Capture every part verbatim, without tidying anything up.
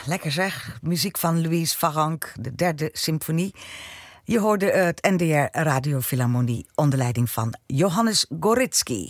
lekker zeg. Muziek van Louise Farrenc, de derde symfonie. Je hoorde het N D R Radio Philharmonie onder leiding van Johannes Goritski.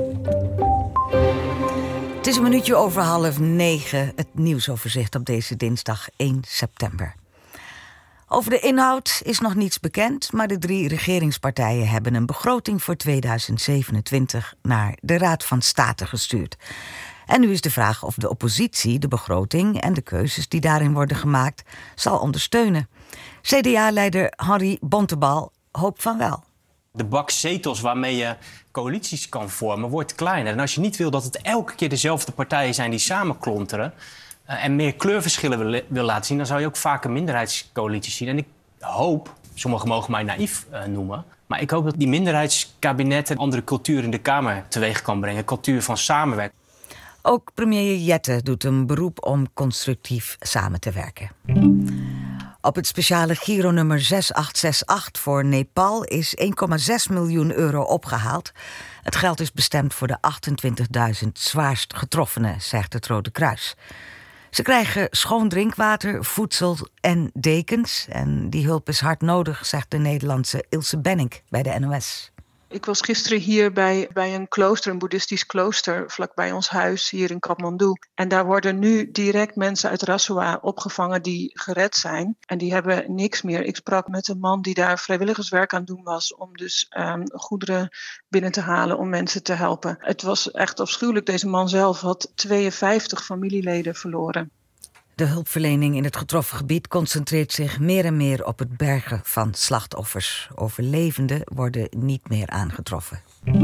Het is een minuutje over half negen, het nieuwsoverzicht op deze dinsdag één september. Over de inhoud is nog niets bekend, maar de drie regeringspartijen hebben een begroting voor tweeduizend zevenentwintig naar de Raad van State gestuurd. En nu is de vraag of de oppositie de begroting en de keuzes die daarin worden gemaakt zal ondersteunen. C D A-leider Henri Bontebal hoopt van wel. De bak zetels waarmee je coalities kan vormen wordt kleiner. En als je niet wil dat het elke keer dezelfde partijen zijn die samenklonteren uh, en meer kleurverschillen wil, wil laten zien, dan zou je ook vaker minderheidscoalities zien. En ik hoop, sommigen mogen mij naïef uh, noemen, maar ik hoop dat die minderheidskabinetten een andere cultuur in de Kamer teweeg kan brengen. Een cultuur van samenwerking. Ook premier Jette doet een beroep om constructief samen te werken. Op het speciale Giro-nummer zes acht zes acht voor Nepal is één komma zes miljoen euro opgehaald. Het geld is bestemd voor de achtentwintigduizend zwaarst getroffenen, zegt het Rode Kruis. Ze krijgen schoon drinkwater, voedsel en dekens. En die hulp is hard nodig, zegt de Nederlandse Ilse Benink bij de N O S. Ik was gisteren hier bij, bij een klooster, een boeddhistisch klooster, vlakbij ons huis hier in Kathmandu. En daar worden nu direct mensen uit Rasua opgevangen die gered zijn. En die hebben niks meer. Ik sprak met een man die daar vrijwilligerswerk aan doen was om dus um, goederen binnen te halen om mensen te helpen. Het was echt afschuwelijk. Deze man zelf had tweeënvijftig familieleden verloren. De hulpverlening in het getroffen gebied concentreert zich meer en meer op het bergen van slachtoffers. Overlevenden worden niet meer aangetroffen.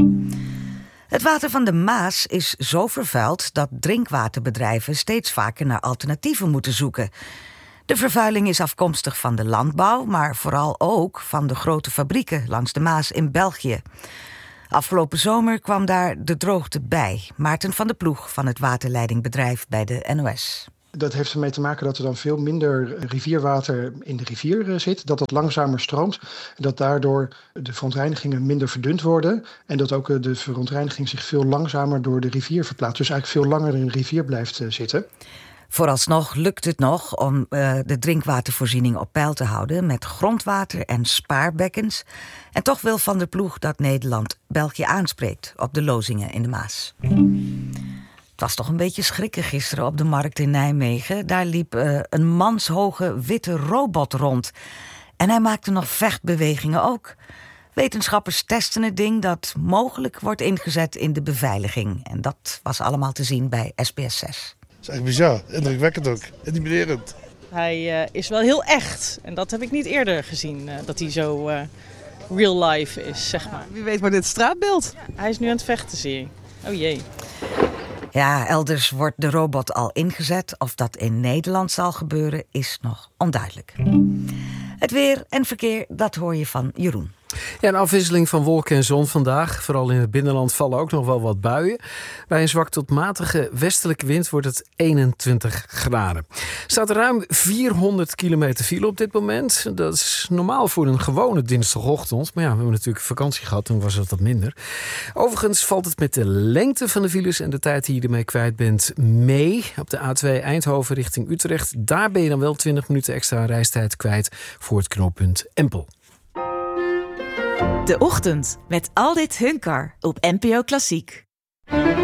Het water van de Maas is zo vervuild dat drinkwaterbedrijven steeds vaker naar alternatieven moeten zoeken. De vervuiling is afkomstig van de landbouw, maar vooral ook van de grote fabrieken langs de Maas in België. Afgelopen zomer kwam daar de droogte bij. Maarten van der Ploeg van het waterleidingbedrijf bij de N O S. Dat heeft ermee te maken dat er dan veel minder rivierwater in de rivier zit. Dat dat langzamer stroomt. Dat daardoor de verontreinigingen minder verdund worden. En dat ook de verontreiniging zich veel langzamer door de rivier verplaatst. Dus eigenlijk veel langer in de rivier blijft zitten. Vooralsnog lukt het nog om uh, de drinkwatervoorziening op peil te houden met grondwater en spaarbekkens. En toch wil Van der Ploeg dat Nederland België aanspreekt op de lozingen in de Maas. Het was toch een beetje schrikken gisteren op de markt in Nijmegen. Daar liep uh, een manshoge witte robot rond. En hij maakte nog vechtbewegingen ook. Wetenschappers testen het ding dat mogelijk wordt ingezet in de beveiliging. En dat was allemaal te zien bij S B S zes. Dat is echt bizar, indrukwekkend ook, intimiderend. Hij uh, is wel heel echt. En dat heb ik niet eerder gezien, uh, dat hij zo uh, real life is, zeg maar. Wie weet wordt dit straatbeeld. Hij is nu aan het vechten, zie ik. Oh jee. Ja, elders wordt de robot al ingezet. Of dat in Nederland zal gebeuren, is nog onduidelijk. Het weer en verkeer, dat hoor je van Jeroen. Ja, een afwisseling van wolken en zon vandaag. Vooral in het binnenland vallen ook nog wel wat buien. Bij een zwak tot matige westelijke wind wordt het eenentwintig graden. Er staat ruim vierhonderd kilometer file op dit moment. Dat is normaal voor een gewone dinsdagochtend. Maar ja, we hebben natuurlijk vakantie gehad, toen was het wat minder. Overigens valt het met de lengte van de files en de tijd die je ermee kwijt bent mee. Op de A twee Eindhoven richting Utrecht. Daar ben je dan wel twintig minuten extra reistijd kwijt voor het knooppunt Empel. De Ochtend met Aldit Hunkar op N P O Klassiek.